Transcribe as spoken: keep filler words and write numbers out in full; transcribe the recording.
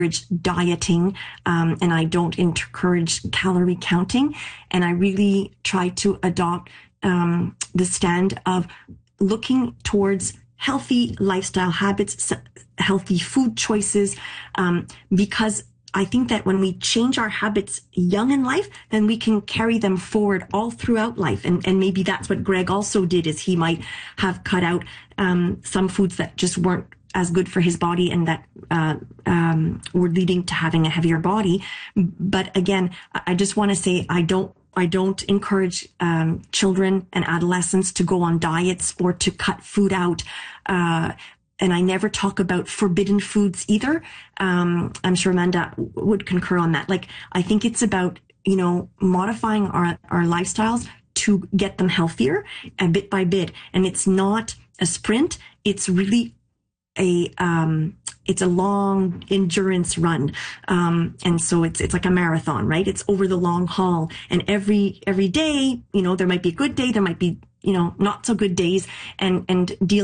dieting, um, and I don't encourage calorie counting. And I really try to adopt um, the stand of looking towards healthy lifestyle habits, healthy food choices, um, because I think that when we change our habits young in life, then we can carry them forward all throughout life. And, and maybe that's what Greg also did, is he might have cut out um, some foods that just weren't as good for his body and that uh, um, were leading to having a heavier body. But again, I just want to say I don't I don't encourage um, children and adolescents to go on diets or to cut food out. Uh, and I never talk about forbidden foods either. Um, I'm sure Amanda would concur on that. Like, I think it's about, you know, modifying our, our lifestyles to get them healthier, and bit by bit. And it's not a sprint. It's really a, um, it's a long endurance run. Um, and so it's, it's like a marathon, right? It's over the long haul. And every, every day, you know, there might be a good day, there might be, you know, not so good days, and, and dealing